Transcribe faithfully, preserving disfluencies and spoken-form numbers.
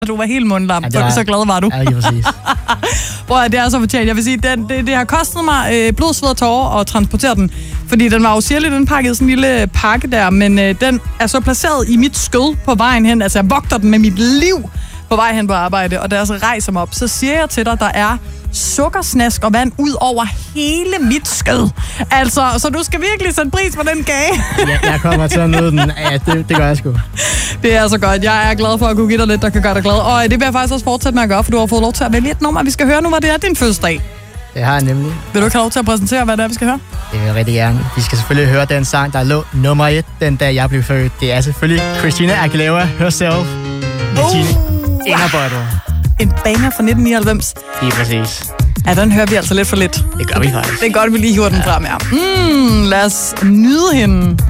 Du var helt mundlam, ja, var... så glad var du. Ja, lige præcis. Prøv at det er så fortjent. Jeg vil sige, den, det, det har kostet mig øh, blod, sved og tårer at transportere den. Fordi den var jo sirligt indpakket i sådan en lille pakke der, men øh, den er så placeret i mit skød på vejen hen. Altså, jeg vogter den med mit liv på vej hen på arbejde, og da jeg så rejser mig op, så siger jeg til dig, der er sukkersnask og vand ud over hele mit skød. Altså, så du skal virkelig sætte pris på den kage. Ja, jeg kommer til at nyde den. Ja, det, det gør jeg sgu. Det er så godt. Jeg er glad for at kunne give dig lidt, der kan gøre dig glad. Og det vil jeg faktisk også fortsætte med at gøre, for du har fået lov til at vælge et nummer. Vi skal høre nu, hvad det er din fødselsdag. Det har jeg nemlig. Vil du ikke have lov til at præsentere, hvad det er, vi skal høre? Det vil jeg rigtig gerne. Vi skal selvfølgelig høre den sang, der lå nummer et, den dag jeg blev født. Det er selvfølgelig Christina Aguilera, Herself. Oh. Ingerbøjder. En banger fra nitten nioghalvfems. Lige præcis. Ja, den hører vi altså lidt for lidt. Det gør vi faktisk. Det er godt, at vi lige hiver den ja. frem, ja. Mm, lad os nyde hende.